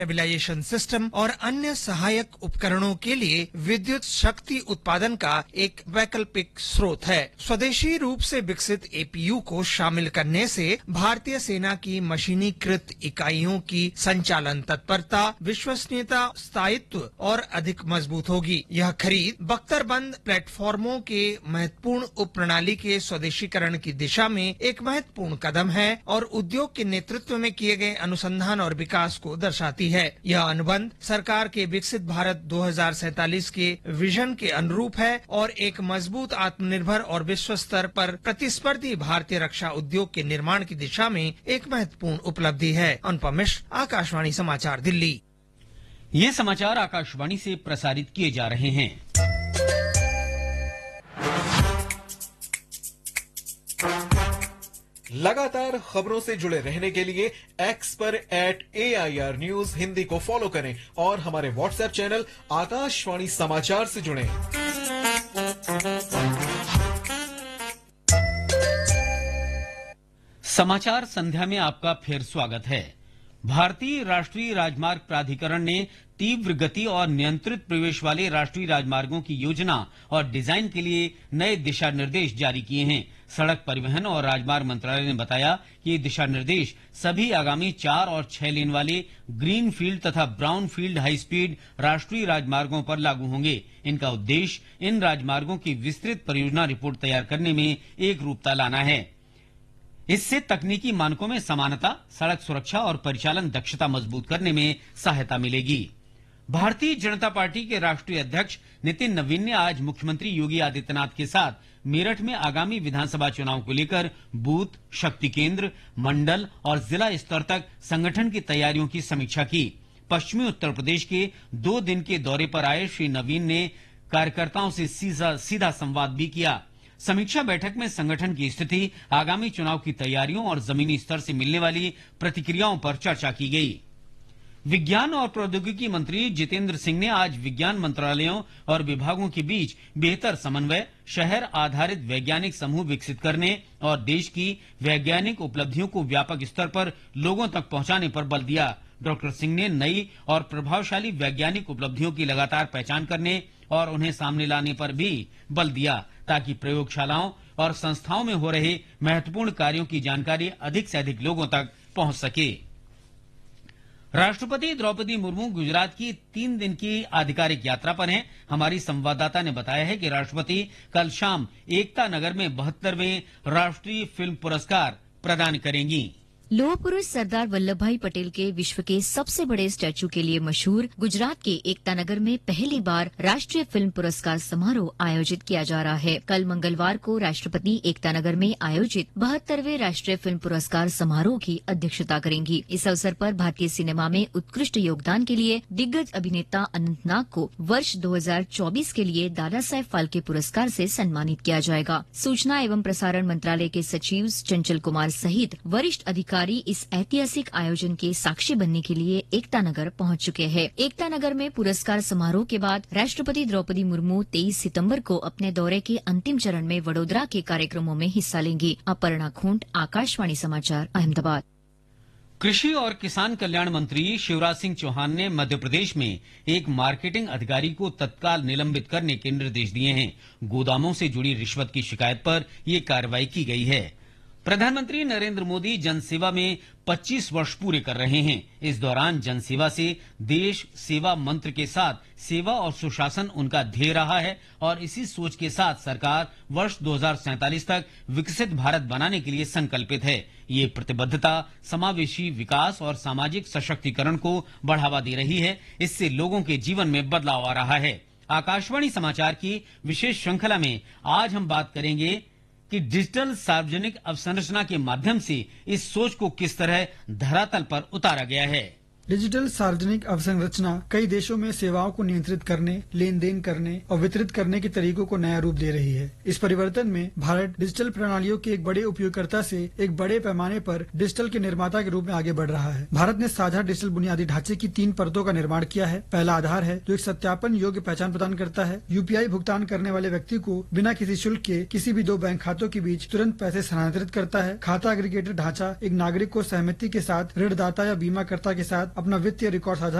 Stabilization system और अन्य सहायक उपकरणों के लिए विद्युत शक्ति उत्पादन का एक वैकल्पिक स्रोत है। स्वदेशी रूप से विकसित एपीयू को शामिल करने से भारतीय सेना की मशीनीकृत इकाइयों की संचालन तत्परता, विश्वसनीयता, स्थायित्व और अधिक मजबूत होगी। यह खरीद बख्तरबंद प्लेटफॉर्मों के महत्वपूर्ण उप प्रणाली के स्वदेशीकरण की दिशा में एक महत्वपूर्ण कदम है और उद्योग के नेतृत्व में किए गए अनुसंधान और विकास को दर्शाती है। यह अनुबंध सरकार के विकसित भारत 2047 के विजन के अनुरूप है और एक मजबूत, आत्मनिर्भर और विश्व स्तर पर प्रतिस्पर्धी भारतीय रक्षा उद्योग के निर्माण की दिशा में एक महत्वपूर्ण उपलब्धि है। अनुपम मिश्र, आकाशवाणी समाचार, दिल्ली। ये समाचार आकाशवाणी से प्रसारित किए जा रहे हैं। लगातार खबरों से जुड़े रहने के लिए एक्स पर @AIR News हिंदी को फॉलो करें और हमारे व्हाट्सएप चैनल आकाशवाणी समाचार से जुड़ें। समाचार संध्या में आपका फिर स्वागत है। भारतीय राष्ट्रीय राजमार्ग प्राधिकरण ने तीव्र गति और नियंत्रित प्रवेश वाले राष्ट्रीय राजमार्गों की योजना और डिजाइन के लिए नए दिशा निर्देश जारी किए हैं। सड़क परिवहन और राजमार्ग मंत्रालय ने बताया कि ये दिशा निर्देश सभी आगामी 4 और 6 लेन वाले ग्रीन फील्ड तथा ब्राउन फील्ड हाई स्पीड राष्ट्रीय राजमार्गों पर लागू होंगे। इनका उद्देश्य इन राजमार्गों की विस्तृत परियोजना रिपोर्ट तैयार करने में एक रूपता लाना है। इससे तकनीकी मानकों में समानता, सड़क सुरक्षा और परिचालन दक्षता मजबूत करने में सहायता मिलेगी। भारतीय जनता पार्टी के राष्ट्रीय अध्यक्ष नितिन नवीन ने आज मुख्यमंत्री योगी आदित्यनाथ के साथ मेरठ में आगामी विधानसभा चुनाव को लेकर बूथ, शक्ति केंद्र, मंडल और जिला स्तर तक संगठन की तैयारियों की समीक्षा की। पश्चिमी उत्तर प्रदेश के 2 दिन के दौरे पर आए श्री नवीन ने कार्यकर्ताओं से सीधा संवाद भी किया। समीक्षा बैठक में संगठन की स्थिति, आगामी चुनाव की तैयारियों और जमीनी स्तर से मिलने वाली प्रतिक्रियाओं पर चर्चा की गई। विज्ञान और प्रौद्योगिकी मंत्री जितेंद्र सिंह ने आज विज्ञान मंत्रालयों और विभागों के बीच बेहतर समन्वय, शहर आधारित वैज्ञानिक समूह विकसित करने और देश की वैज्ञानिक उपलब्धियों को व्यापक स्तर पर लोगों तक पहुंचाने पर बल दिया। डॉक्टर सिंह ने नई और प्रभावशाली वैज्ञानिक उपलब्धियों की लगातार पहचान करने और उन्हें सामने लाने पर भी बल दिया, ताकि प्रयोगशालाओं और संस्थाओं में हो रहे महत्वपूर्ण कार्यों की जानकारी अधिक से अधिक लोगों तक पहुंच सके। राष्ट्रपति द्रौपदी मुर्मू गुजरात की 3 दिन की आधिकारिक यात्रा पर हैं। हमारी संवाददाता ने बताया है कि राष्ट्रपति कल शाम एकता नगर में 72वें राष्ट्रीय फिल्म पुरस्कार प्रदान करेंगी। लौह पुरुष सरदार वल्लभ भाई पटेल के विश्व के सबसे बड़े स्टैचू के लिए मशहूर गुजरात के एकता नगर में पहली बार राष्ट्रीय फिल्म पुरस्कार समारोह आयोजित किया जा रहा है। कल मंगलवार को राष्ट्रपति एकता नगर में आयोजित 72वें राष्ट्रीय फिल्म पुरस्कार समारोह की अध्यक्षता करेंगी। इस अवसर पर भारतीय सिनेमा में उत्कृष्ट योगदान के लिए दिग्गज अभिनेता अनंत नाग को वर्ष 2024 के लिए दादा साहेब फाल्के पुरस्कार से सम्मानित किया जाएगा। सूचना एवं प्रसारण मंत्रालय के सचिव चंचल कुमार सहित वरिष्ठ अधिकारी इस ऐतिहासिक आयोजन के साक्षी बनने के लिए एकता नगर पहुंच चुके हैं। एकता नगर में पुरस्कार समारोह के बाद राष्ट्रपति द्रौपदी मुर्मू 23 सितंबर को अपने दौरे के अंतिम चरण में वडोदरा के कार्यक्रमों में हिस्सा लेंगी। अपर्णा खूंट, आकाशवाणी समाचार, अहमदाबाद। कृषि और किसान कल्याण मंत्री शिवराज सिंह चौहान ने मध्य प्रदेश में एक मार्केटिंग अधिकारी को तत्काल निलंबित करने के निर्देश दिए हैं। गोदामों से जुड़ी रिश्वत की शिकायत पर ये कार्रवाई की गई है। प्रधानमंत्री नरेंद्र मोदी जनसेवा में 25 वर्ष पूरे कर रहे हैं। इस दौरान जनसेवा से देश सेवा मंत्र के साथ सेवा और सुशासन उनका ध्येय रहा है और इसी सोच के साथ सरकार वर्ष 2047 तक विकसित भारत बनाने के लिए संकल्पित है। ये प्रतिबद्धता समावेशी विकास और सामाजिक सशक्तिकरण को बढ़ावा दे रही है। इससे लोगों के जीवन में बदलाव आ रहा है। आकाशवाणी समाचार की विशेष श्रृंखला में आज हम बात करेंगे कि डिजिटल सार्वजनिक अवसंरचना के माध्यम से इस सोच को किस तरह धरातल पर उतारा गया है। डिजिटल सार्वजनिक अवसंरचना कई देशों में सेवाओं को नियंत्रित करने, लेन देन करने और वितरित करने के तरीकों को नया रूप दे रही है। इस परिवर्तन में भारत डिजिटल प्रणालियों के एक बड़े उपयोगकर्ता से एक बड़े पैमाने पर डिजिटल के निर्माता के रूप में आगे बढ़ रहा है। भारत ने साझा डिजिटल बुनियादी ढांचे की 3 परतों का निर्माण किया है। पहला आधार है, जो एक सत्यापन योग्य पहचान प्रदान करता है। यूपीआई भुगतान करने वाले व्यक्ति को बिना किसी शुल्क के किसी भी 2 बैंक खातों के बीच तुरंत पैसे स्थानांतरित करता है। खाता एग्रीगेटर ढांचा एक नागरिक को सहमति के साथ ऋणदाता या बीमाकर्ता के साथ अपना वित्तीय रिकॉर्ड साझा